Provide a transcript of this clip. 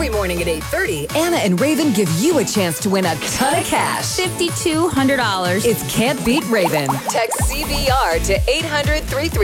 Every morning at 8:30, Anna and Raven give you a chance to win a ton of cash. $5,200. It's Can't Beat Raven. Text CBR to 800-33